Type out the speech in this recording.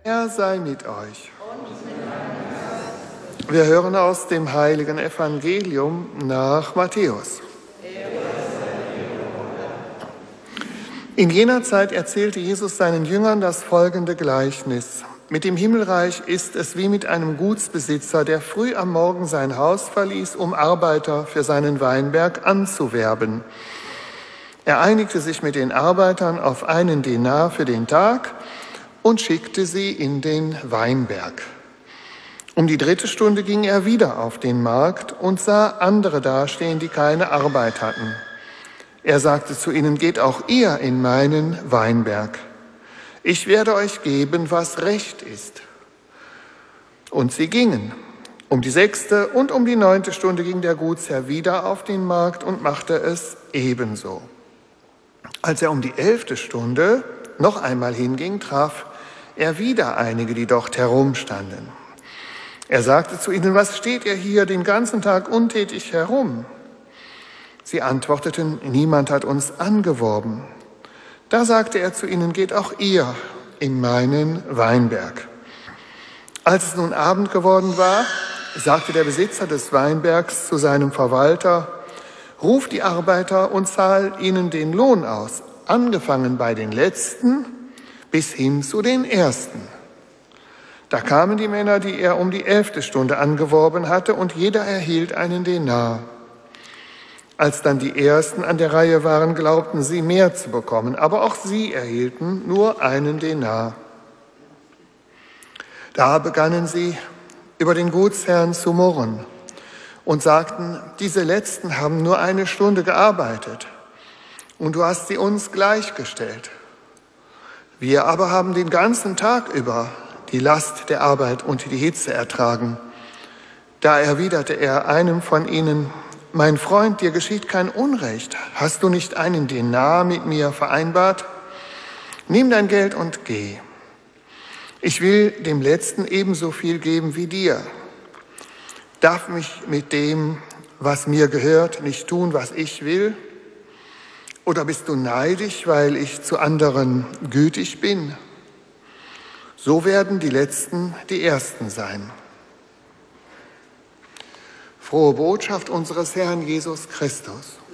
Er sei mit euch. Wir hören aus dem heiligen Evangelium nach Matthäus. In jener Zeit erzählte Jesus seinen Jüngern das folgende Gleichnis. Mit dem Himmelreich ist es wie mit einem Gutsbesitzer, der früh am Morgen sein Haus verließ, um Arbeiter für seinen Weinberg anzuwerben. Er einigte sich mit den Arbeitern auf 1 Denar für den Tag und schickte sie in den Weinberg. Um die 3. Stunde ging er wieder auf den Markt und sah andere dastehen, die keine Arbeit hatten. Er sagte zu ihnen: Geht auch ihr in meinen Weinberg. Ich werde euch geben, was recht ist. Und sie gingen. Um die 6. und um die 9. Stunde ging der Gutsherr wieder auf den Markt und machte es ebenso. Als er um die 11. Stunde noch einmal hinging, traf er wieder einige, die dort herumstanden. Er sagte zu ihnen: Was steht ihr hier den ganzen Tag untätig herum? Sie antworteten: Niemand hat uns angeworben. Da sagte er zu ihnen: Geht auch ihr in meinen Weinberg. Als es nun Abend geworden war, sagte der Besitzer des Weinbergs zu seinem Verwalter: Ruf die Arbeiter und zahl ihnen den Lohn aus, angefangen bei den Letzten bis hin zu den Ersten. Da kamen die Männer, die er um die 11. Stunde angeworben hatte, und jeder erhielt einen Denar. Als dann die Ersten an der Reihe waren, glaubten sie, mehr zu bekommen, aber auch sie erhielten nur einen Denar. Da begannen sie, über den Gutsherrn zu murren und sagten: Diese Letzten haben nur 1 Stunde gearbeitet und du hast sie uns gleichgestellt. Wir aber haben den ganzen Tag über die Last der Arbeit und die Hitze ertragen. Da erwiderte er einem von ihnen: Mein Freund, dir geschieht kein Unrecht. Hast du nicht einen Denar mit mir vereinbart? Nimm dein Geld und geh. Ich will dem Letzten ebenso viel geben wie dir. Darf mich mit dem, was mir gehört, nicht tun, was ich will? Oder bist du neidisch, weil ich zu anderen gütig bin? So werden die Letzten die Ersten sein. Frohe Botschaft unseres Herrn Jesus Christus.